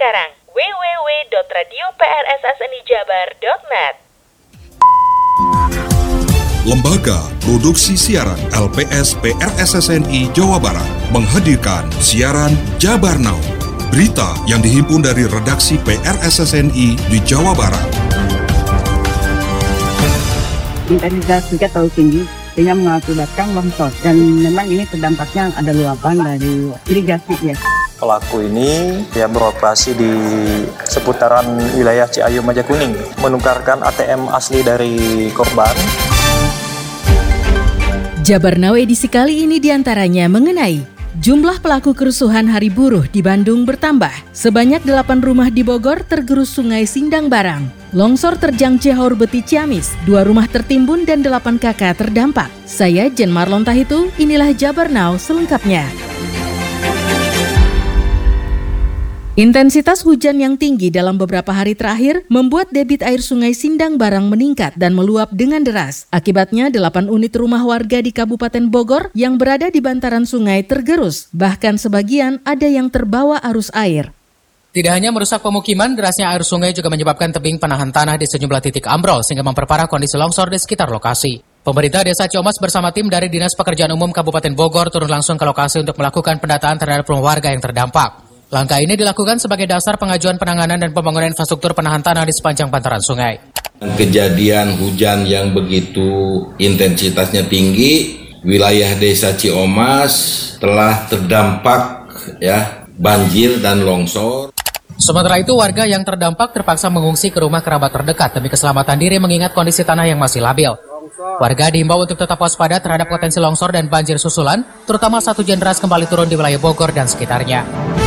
sekarang. www.radioprssnijabar.net. Lembaga Produksi Siaran LPS PRSSNI Jawa Barat menghadirkan siaran Jabar Now. Berita yang dihimpun dari redaksi PRSSNI di Jawa Barat. Intensitas hujan terlalu tinggi sehingga mengakibatkan longsor dan memang ini terdampaknya ada luapan dari irigasi ya. Pelaku ini yang beroperasi di seputaran wilayah Ciayu Majakuning menukarkan ATM asli dari korban. Jabar Now edisi kali ini diantaranya mengenai jumlah pelaku kerusuhan Hari Buruh di Bandung bertambah. Sebanyak 8 rumah di Bogor tergerus Sungai Sindang Barang. Longsor terjang Cihaur Beti Ciamis, 2 rumah tertimbun dan 8 kakak terdampak. Saya Jen Marlon Tahitu, inilah Jabar Now selengkapnya. Intensitas hujan yang tinggi dalam beberapa hari terakhir membuat debit air Sungai Sindang Barang meningkat dan meluap dengan deras. Akibatnya 8 unit rumah warga di Kabupaten Bogor yang berada di bantaran sungai tergerus. Bahkan sebagian ada yang terbawa arus air. Tidak hanya merusak pemukiman, derasnya air sungai juga menyebabkan tebing penahan tanah di sejumlah titik ambrol sehingga memperparah kondisi longsor di sekitar lokasi. Pemerintah Desa Ciamas bersama tim dari Dinas Pekerjaan Umum Kabupaten Bogor turun langsung ke lokasi untuk melakukan pendataan terhadap rumah warga yang terdampak. Langkah ini dilakukan sebagai dasar pengajuan penanganan dan pembangunan infrastruktur penahan tanah di sepanjang bantaran sungai. Kejadian hujan yang begitu intensitasnya tinggi, wilayah Desa Ciamas telah terdampak banjir dan longsor. Sementara itu, warga yang terdampak terpaksa mengungsi ke rumah kerabat terdekat demi keselamatan diri mengingat kondisi tanah yang masih labil. Warga diimbau untuk tetap waspada terhadap potensi longsor dan banjir susulan, terutama saat hujan deras kembali turun di wilayah Bogor dan sekitarnya.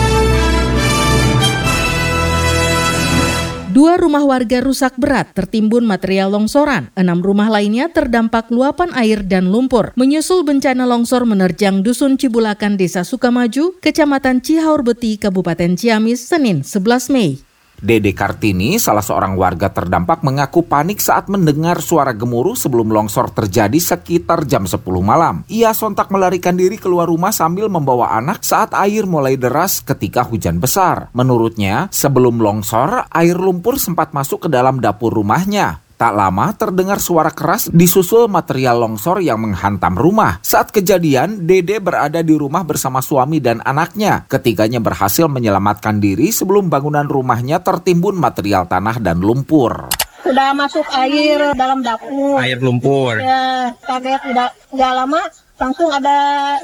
2 rumah warga rusak berat tertimbun material longsoran. 6 rumah lainnya terdampak luapan air dan lumpur. Menyusul bencana longsor menerjang Dusun Cibulakan, Desa Sukamaju, Kecamatan Cihaur Beti, Kabupaten Ciamis, Senin 11 Mei. Dede Kartini, salah seorang warga terdampak, mengaku panik saat mendengar suara gemuruh sebelum longsor terjadi sekitar jam 10 malam. Ia sontak melarikan diri keluar rumah sambil membawa anak saat air mulai deras ketika hujan besar. Menurutnya, sebelum longsor, air lumpur sempat masuk ke dalam dapur rumahnya. Tak lama terdengar suara keras disusul material longsor yang menghantam rumah. Saat kejadian, Dede berada di rumah bersama suami dan anaknya. Ketiganya berhasil menyelamatkan diri sebelum bangunan rumahnya tertimbun material tanah dan lumpur. Sudah masuk air dalam dapur. Air lumpur. Ya, kaget nggak lama langsung ada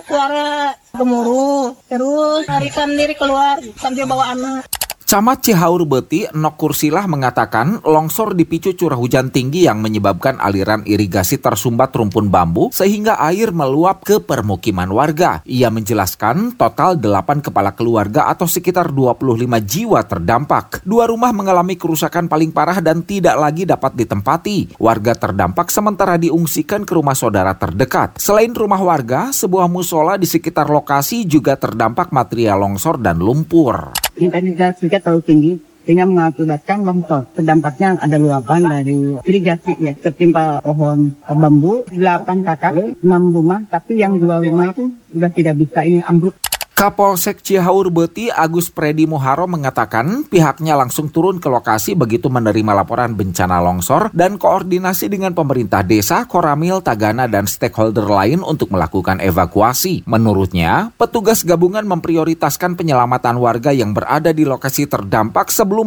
suara gemuruh. Terus larikan diri keluar sambil bawa anak. Camat Cihaur Beti, Nok Kursilah, mengatakan longsor dipicu curah hujan tinggi yang menyebabkan aliran irigasi tersumbat rumpun bambu sehingga air meluap ke permukiman warga. Ia menjelaskan total 8 kepala keluarga atau sekitar 25 jiwa terdampak. 2 rumah mengalami kerusakan paling parah dan tidak lagi dapat ditempati. Warga terdampak sementara diungsikan ke rumah saudara terdekat. Selain rumah warga, sebuah musola di sekitar lokasi juga terdampak material longsor dan lumpur. Intensitas hujan terlalu tinggi sehingga mengakibatkan longsor. Terdampaknya ada luapan dari irigasi ya, tertimpa pohon bambu, 8 kakak, 6 rumah, tapi yang 2 rumah itu sudah tidak bisa ini ambruk. Kapolsek Cihaur Beti Agus Predi Moharo mengatakan pihaknya langsung turun ke lokasi begitu menerima laporan bencana longsor dan koordinasi dengan pemerintah desa, Koramil, Tagana, dan stakeholder lain untuk melakukan evakuasi. Menurutnya, petugas gabungan memprioritaskan penyelamatan warga yang berada di lokasi terdampak sebelum